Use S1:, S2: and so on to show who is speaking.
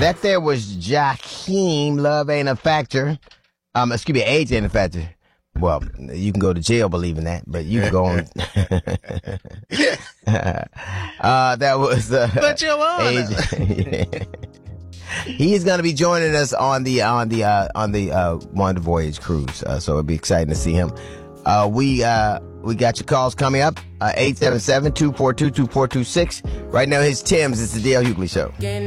S1: That there was Jakeem. Love ain't a factor. Excuse me, age ain't a factor. Well, you can go to jail believing that, but you can go on. That was
S2: But Your Honor.
S1: He's going to be joining us on the Wonder Voyage cruise. So it'll be exciting to see him. We got your calls coming up. 877-242-2426. Right now, it's Tim's. It's the D.L. Hughley Show.